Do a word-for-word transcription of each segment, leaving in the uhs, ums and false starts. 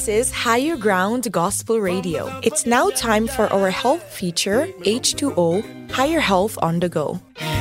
This is Higher Ground Gospel Radio. It's now time for our health feature, H two O, Higher Health on the Go.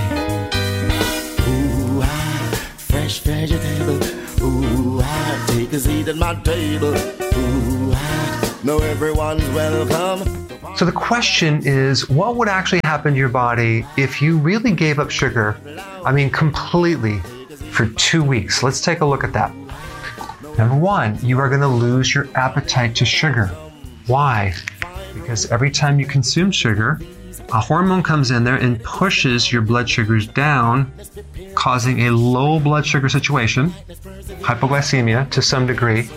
Ooh, I, fresh vegetable. Ooh, I, take a seat at my table. Ooh, I, know everyone's welcome. So the question is, what would actually happen to your body if you really gave up sugar, I mean completely, for two weeks? Let's take a look at that. Number one, you are going to lose your appetite to sugar. Why? Because every time you consume sugar, a hormone comes in there and pushes your blood sugars down, causing a low blood sugar situation, hypoglycemia to some degree,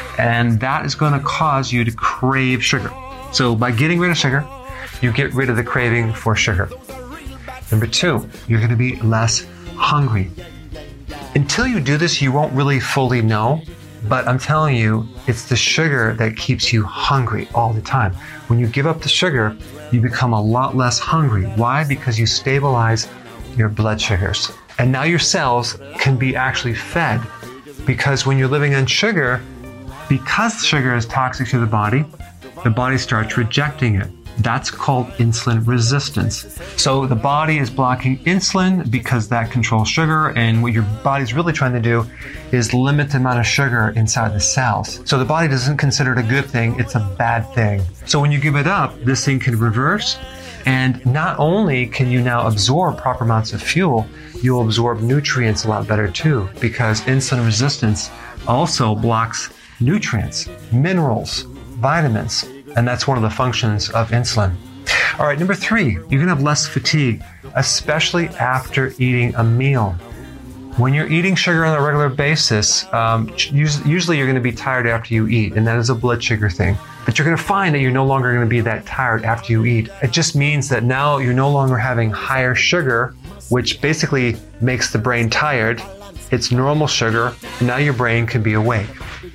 and that is going to cause you to crave sugar. So by getting rid of sugar, you get rid of the craving for sugar. Number two, you're going to be less hungry. Until you do this, you won't really fully know, but I'm telling you, it's the sugar that keeps you hungry all the time. When you give up the sugar, you become a lot less hungry. Why? Because you stabilize your blood sugars. And now your cells can be actually fed, because when you're living on sugar, because sugar is toxic to the body, the body starts rejecting it. That's called insulin resistance. So the body is blocking insulin because that controls sugar, and what your body's really trying to do is limit the amount of sugar inside the cells. So the body doesn't consider it a good thing, it's a bad thing. So when you give it up, this thing can reverse, and not only can you now absorb proper amounts of fuel, you'll absorb nutrients a lot better too, because insulin resistance also blocks nutrients, minerals, vitamins, and that's one of the functions of insulin. All right, number three, you're going to have less fatigue, especially after eating a meal. When you're eating sugar on a regular basis, um, usually you're going to be tired after you eat, and that is a blood sugar thing. But you're going to find that you're no longer going to be that tired after you eat. It just means that now you're no longer having higher sugar, which basically makes the brain tired. It's normal sugar, and now your brain can be awake.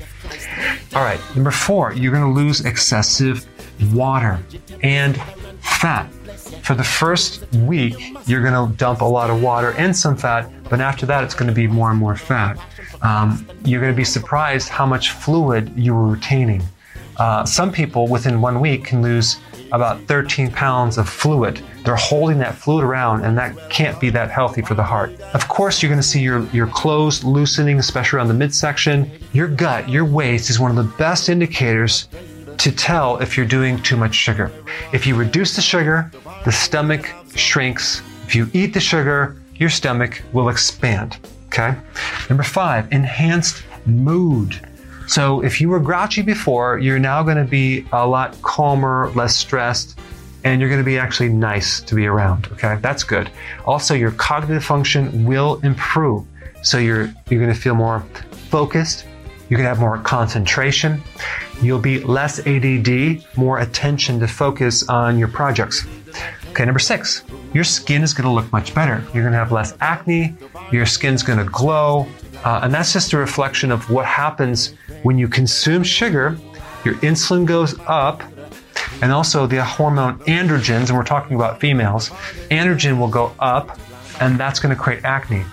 All right, number four, you're going to lose excessive water and fat. For the first week, you're going to dump a lot of water and some fat, but after that, it's going to be more and more fat. Um, you're going to be surprised how much fluid you were retaining. Uh, some people within one week can lose about thirteen pounds of fluid. They're holding that fluid around, and that can't be that healthy for the heart. Of course, you're going to see your, your clothes loosening, especially around the midsection. Your gut, your waist is one of the best indicators to tell if you're doing too much sugar. If you reduce the sugar, the stomach shrinks. If you eat the sugar, your stomach will expand. Okay? Number five, enhanced mood. So if you were grouchy before, you're now going to be a lot calmer, less stressed, and you're going to be actually nice to be around. Okay, that's good. Also, your cognitive function will improve. So you're you're going to feel more focused. You're going to have more concentration. You'll be less A D D, more attention to focus on your projects. Okay, number six, your skin is going to look much better. You're going to have less acne. Your skin's going to glow. Uh, and that's just a reflection of what happens when you consume sugar. Your insulin goes up, and also the hormone androgens, and we're talking about females, androgen will go up, and that's going to create acne.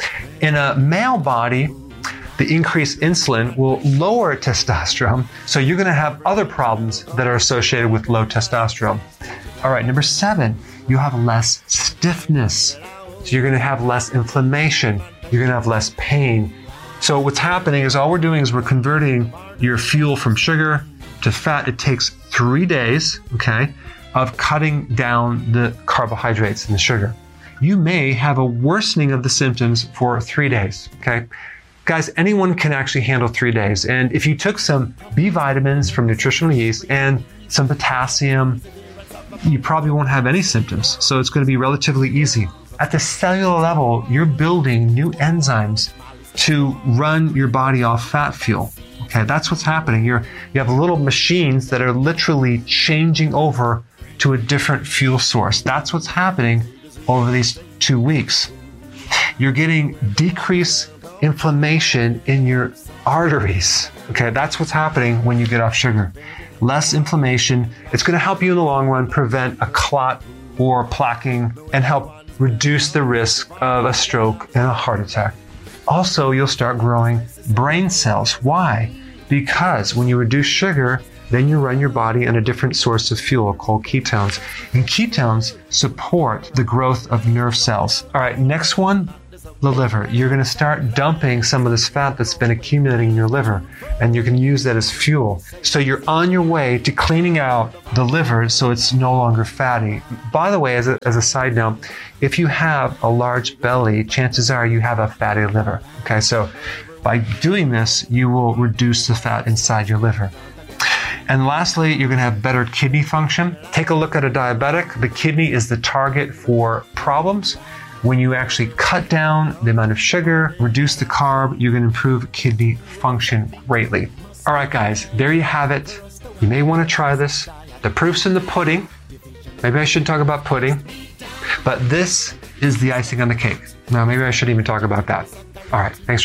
In a male body, the increased insulin will lower testosterone, so you're going to have other problems that are associated with low testosterone. All right, number seven, you have less stiffness. So you're going to have less inflammation. You're going to have less pain. So what's happening is all we're doing is we're converting your fuel from sugar to fat. It takes three days, okay, of cutting down the carbohydrates and the sugar. You may have a worsening of the symptoms for three days, okay? Guys, anyone can actually handle three days. And if you took some B vitamins from nutritional yeast and some potassium, you probably won't have any symptoms. So it's going to be relatively easy. At the cellular level, you're building new enzymes to run your body off fat fuel. Okay, that's what's happening. You're, you have little machines that are literally changing over to a different fuel source. That's what's happening over these two weeks. You're getting decreased inflammation in your arteries. Okay, that's what's happening when you get off sugar. Less inflammation. It's going to help you in the long run prevent a clot or plaquing and help reduce the risk of a stroke and a heart attack. Also, you'll start growing brain cells. Why? because when you reduce sugar, then you run your body on a different source of fuel called ketones. And ketones support the growth of nerve cells. All right, next one, the liver. You're going to start dumping some of this fat that's been accumulating in your liver, and you can use that as fuel. So you're on your way to cleaning out the liver so it's no longer fatty. By the way, as a, as a side note, if you have a large belly, chances are you have a fatty liver. Okay, so by doing this, you will reduce the fat inside your liver. And lastly, you're going to have better kidney function. Take a look at a diabetic. The kidney is the target for problems. When you actually cut down the amount of sugar, reduce the carb, you're going to improve kidney function greatly. All right, guys, there you have it. You may want to try this. The proof's in the pudding. Maybe I should talk about pudding, but this is the icing on the cake. Now, maybe I shouldn't even talk about that. All right, thanks for